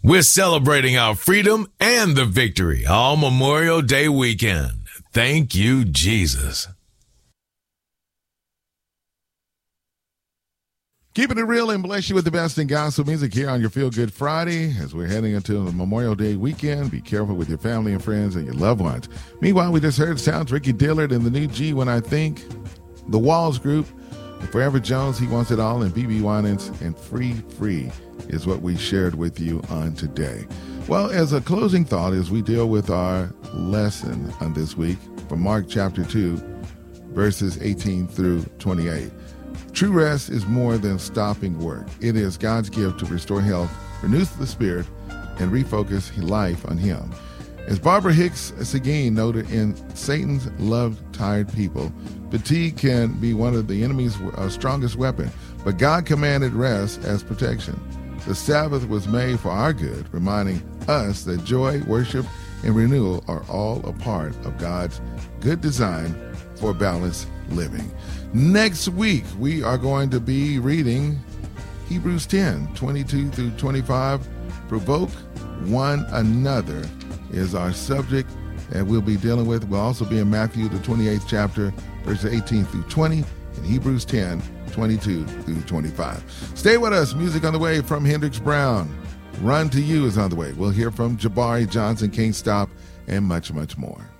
We're celebrating our freedom and the victory all Memorial Day weekend. Thank you, Jesus. Keeping it real and bless you with the best in gospel music here on your Feel Good Friday. As we're heading into the Memorial Day weekend, be careful with your family and friends and your loved ones. Meanwhile, we just heard sounds Ricky Dillard and the new G When I Think, the Walls Group, and Forever Jones, He Wants It All, and BB Winans, and Free Free is what we shared with you on today. Well, as a closing thought, as we deal with our lesson on this week from Mark chapter 2, verses 18 through 28. True rest is more than stopping work. It is God's gift to restore health, renew the spirit, and refocus life on Him. As Barbara Hicks Seguin noted in Satan's Loved Tired People, fatigue can be one of the enemy's strongest weapons, but God commanded rest as protection. The Sabbath was made for our good, reminding us that joy, worship, and renewal are all a part of God's good design for balanced living. Next week, we are going to be reading Hebrews 10, 22 through 25. Provoke one another is our subject that we'll be dealing with. We'll also be in Matthew, the 28th chapter, verses 18 through 20, and Hebrews 10, 22 through 25. Stay with us. Music on the way from Hendrix Brown. Run to You is on the way. We'll hear from Jabari Johnson, Can't Stop, and much, much more.